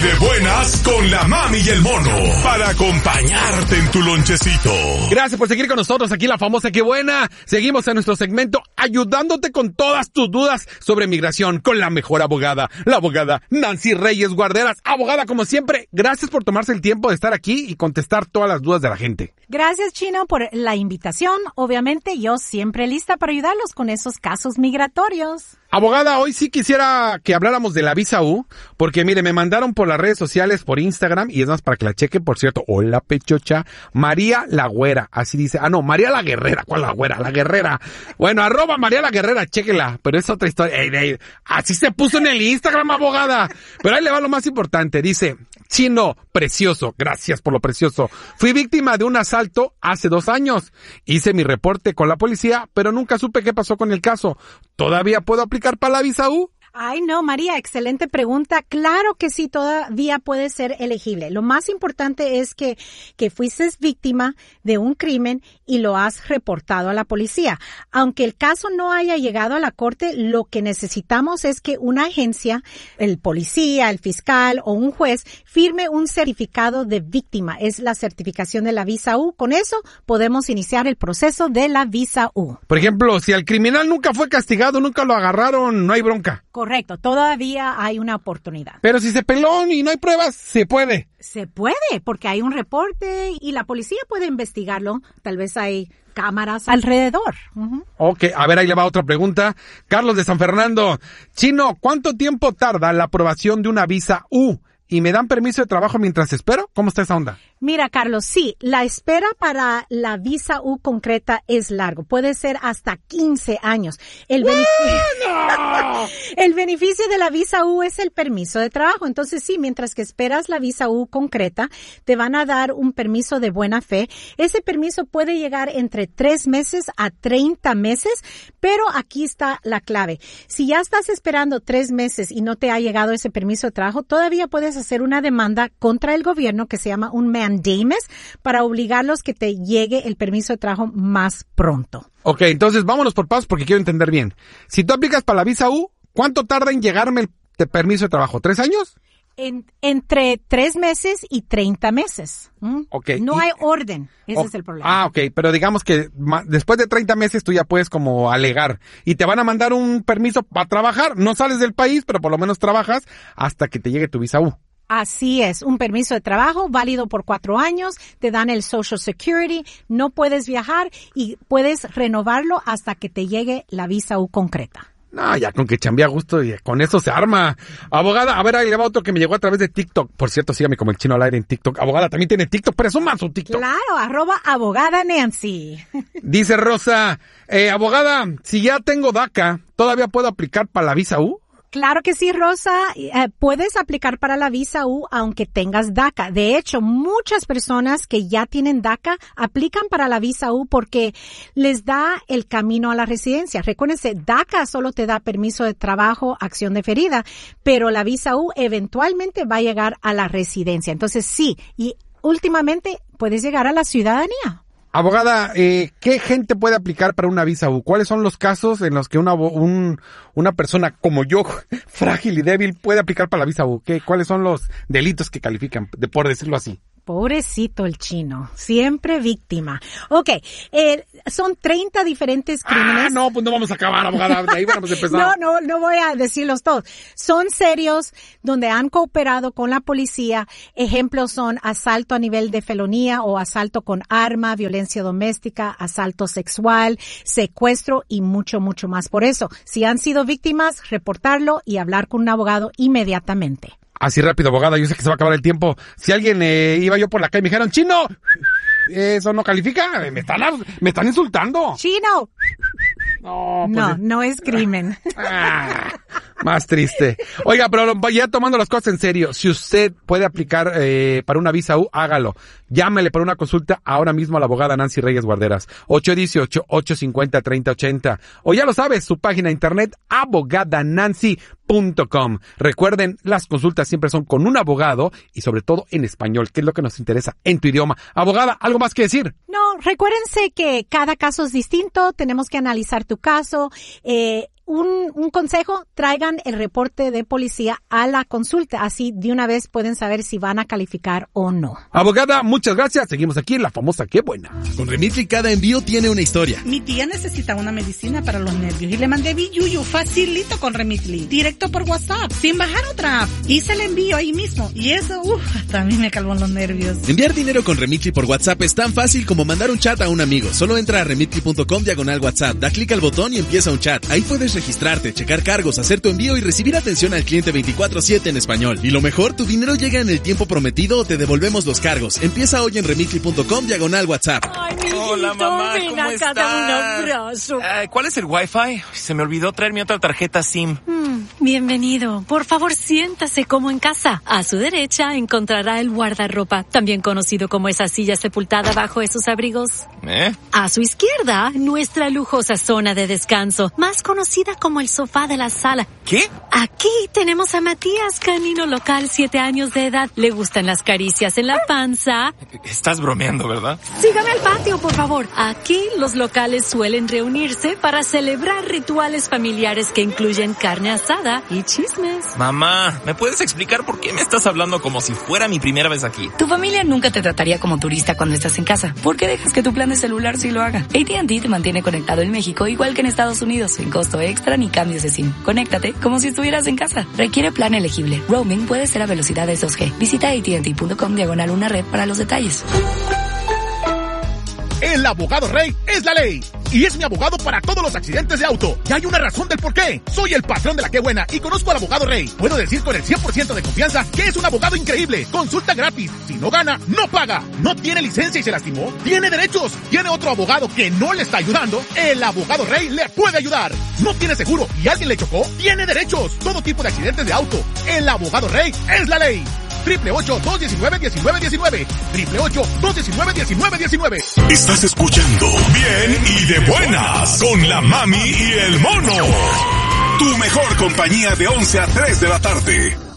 de buenas con la mami y el mono para acompañarte en tu lonchecito. Gracias por seguir con nosotros aquí la famosa Qué Buena. Seguimos en nuestro segmento ayudándote con todas tus dudas sobre migración con la mejor abogada, la abogada Nancy Reyes Guarderas. Abogada, como siempre, gracias por tomarse el tiempo de estar aquí y contestar todas las dudas de la gente. Gracias, Chino, por la invitación. Obviamente, yo siempre lista para ayudarlos con esos casos migratorios. Abogada, hoy sí quisiera que habláramos de la visa U, porque mire, me mandaron por las redes sociales, por Instagram, y es más para que la chequen, por cierto. Hola, pechocha. María la Güera, así dice. Ah, no, María la Guerrera. ¿Cuál la Güera? La Guerrera. Bueno, @ María la Guerrera, chéquela, pero es otra historia. Así se puso en el Instagram, abogada. Pero ahí le va lo más importante. Dice, Chino, precioso, gracias por lo precioso. Fui víctima de un asalto hace 2 años. Hice mi reporte con la policía, pero nunca supe qué pasó con el caso. ¿Todavía puedo aplicar para la visa U? Ay, no, María, excelente pregunta. Claro que sí, todavía puede ser elegible. Lo más importante es que fuiste víctima de un crimen y lo has reportado a la policía. Aunque el caso no haya llegado a la corte, lo que necesitamos es que una agencia, el policía, el fiscal o un juez firme un certificado de víctima. Es la certificación de la visa U. Con eso podemos iniciar el proceso de la visa U. Por ejemplo, si al criminal nunca fue castigado, nunca lo agarraron, no hay bronca. Correcto, todavía hay una oportunidad. Pero si se peló y no hay pruebas, se puede. Se puede, porque hay un reporte y la policía puede investigarlo. Tal vez hay cámaras alrededor. Ok, a ver, ahí le va otra pregunta. Carlos de San Fernando. Chino, ¿cuánto tiempo tarda la aprobación de una visa U? ¿Y me dan permiso de trabajo mientras espero? ¿Cómo está esa onda? Mira, Carlos, sí, la espera para la visa U concreta es largo. Puede ser hasta 15 años. El beneficio de la visa U es el permiso de trabajo. Entonces, sí, mientras que esperas la visa U concreta, te van a dar un permiso de buena fe. Ese permiso puede llegar entre 3 meses a 30 meses, pero aquí está la clave. Si ya estás esperando 3 meses y no te ha llegado ese permiso de trabajo, todavía puedes hacer una demanda contra el gobierno que se llama un mandamus para obligarlos que te llegue el permiso de trabajo más pronto. Ok, entonces vámonos por pasos porque quiero entender bien. Si tú aplicas para la visa U, ¿cuánto tarda en llegarme el permiso de trabajo? ¿3 años? Entre 3 meses y 30 meses. Okay. No hay orden. Ese es el problema. Ah, ok. Pero digamos que después de 30 meses tú ya puedes como alegar. Y te van a mandar un permiso para trabajar. No sales del país, pero por lo menos trabajas hasta que te llegue tu visa U. Así es, un permiso de trabajo válido por 4 años, te dan el Social Security, no puedes viajar y puedes renovarlo hasta que te llegue la visa U concreta. No, ya con que chambea a gusto y con eso se arma. Abogada, a ver, ahí le va otro que me llegó a través de TikTok. Por cierto, sígame como el Chino al aire en TikTok. Abogada, también tiene TikTok, pero es un su TikTok. Claro, @abogada Nancy. Dice Rosa, abogada, si ya tengo DACA, ¿todavía puedo aplicar para la visa U? Claro que sí, Rosa. Puedes aplicar para la visa U aunque tengas DACA. De hecho, muchas personas que ya tienen DACA aplican para la visa U porque les da el camino a la residencia. Recuérdense, DACA solo te da permiso de trabajo, acción deferida, pero la visa U eventualmente va a llegar a la residencia. Entonces sí, y últimamente puedes llegar a la ciudadanía. Abogada, ¿qué gente puede aplicar para una visa U? ¿Cuáles son los casos en los que una persona como yo, frágil y débil, puede aplicar para la visa U? ¿Cuáles son los delitos que califican, por decirlo así? Pobrecito el Chino, siempre víctima. Ok, son 30 diferentes crímenes. No, pues no vamos a acabar, abogada, de ahí vamos a empezar. No voy a decirlos todos. Son serios, donde han cooperado con la policía. Ejemplos son asalto a nivel de felonía o asalto con arma, violencia doméstica, asalto sexual, secuestro y mucho, mucho más. Por eso, si han sido víctimas, reportarlo y hablar con un abogado inmediatamente. Así rápido, abogada, yo sé que se va a acabar el tiempo. Si alguien iba yo por la calle y me dijeron, ¡Chino! ¿Eso no califica? Me están insultando. ¡Chino! No, pues, no es crimen. Más triste. Oiga, pero ya tomando las cosas en serio, si usted puede aplicar para una visa U, hágalo. Llámele para una consulta ahora mismo a la abogada Nancy Reyes Guarderas. 818-850-3080. O ya lo sabes, su página de internet, abogadanancy.com. Recuerden, las consultas siempre son con un abogado y sobre todo en español, que es lo que nos interesa en tu idioma. Abogada, ¿algo más que decir? No, recuérdense que cada caso es distinto, tenemos que analizar tu caso. un consejo, traigan el reporte de policía a la consulta, así de una vez pueden saber si van a calificar o no. Abogada, muchas gracias. Seguimos aquí en la famosa Qué Buena. Con Remitly cada envío tiene una historia. Mi tía necesita una medicina para los nervios y le mandé Biyuyu facilito con Remitly, directo por WhatsApp, sin bajar otra app. Hice el envío ahí mismo y eso, hasta a mí me calmó los nervios. Enviar dinero con Remitly por WhatsApp es tan fácil como mandar un chat a un amigo. Solo entra a remitly.com/WhatsApp, da clic al botón y empieza un chat. Ahí puedes registrarte, checar cargos, hacer tu envío y recibir atención al cliente 24/7 en español. Y lo mejor, tu dinero llega en el tiempo prometido o te devolvemos los cargos. Empieza hoy en remitly.com/WhatsApp. Ay, mijito, hola, mamá, ven ¿cómo acá, estás? dame un abrazo. ¿Cuál es el Wi-Fi? Se me olvidó traer mi otra tarjeta SIM. Bienvenido. Por favor, siéntase como en casa. A su derecha encontrará el guardarropa, también conocido como esa silla sepultada bajo esos abrigos. A su izquierda, nuestra lujosa zona de descanso, más conocida como el sofá de la sala. ¿Qué? Aquí tenemos a Matías, canino local, 7 años de edad. Le gustan las caricias en la panza. Estás bromeando, ¿verdad? Sígame al patio, por favor. Aquí los locales suelen reunirse para celebrar rituales familiares que incluyen carne asada y chismes. Mamá, ¿me puedes explicar por qué me estás hablando como si fuera mi primera vez aquí? Tu familia nunca te trataría como turista cuando estás en casa. ¿Por qué dejas que tu plan de celular sí lo haga? AT&T te mantiene conectado en México igual que en Estados Unidos, sin costo extra ni cambios de SIM. Conéctate como si estuvieras en casa. Requiere plan elegible. Roaming puede ser a velocidades 2G. Visita AT&T.com/una red para los detalles. El abogado Rey es la ley. Y es mi abogado para todos los accidentes de auto. Y hay una razón del por qué. Soy el patrón de la Qué Buena y conozco al abogado Rey. Puedo decir con el 100% de confianza que es un abogado increíble. Consulta gratis. Si no gana, no paga. No tiene licencia y se lastimó. Tiene derechos. Tiene otro abogado que no le está ayudando. El abogado Rey le puede ayudar. No tiene seguro y alguien le chocó. Tiene derechos. Todo tipo de accidentes de auto. El abogado Rey es la ley. 888-219-1919. 888-219-1919. Estás escuchando Bien y de Buenas con la Mami y el Mono. Tu mejor compañía de 11 a 3 de la tarde.